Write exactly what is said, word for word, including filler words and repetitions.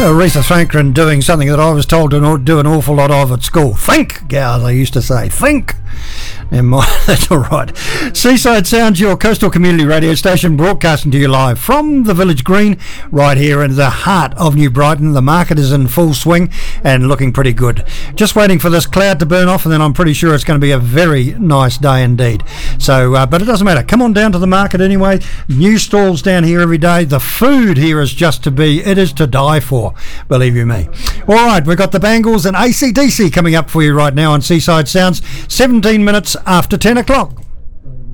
Aretha Franklin doing something that I was told to do an awful lot of at school. Think, gal, they used to say. Think. Never mind, that's all right. Seaside Sounds, your coastal community radio station, broadcasting to you live from the Village Green, right here in the heart of New Brighton. The market is in full swing and looking pretty good. Just waiting for this cloud to burn off, and then I'm pretty sure it's going to be a very nice day indeed. So, uh, but it doesn't matter. Come on down to the market anyway. New stalls down here every day. The food here is just to be, it is to die for, believe you me. All right, we've got the Bangles and A C D C coming up for you right now on Seaside Sounds, seventeen minutes after ten o'clock.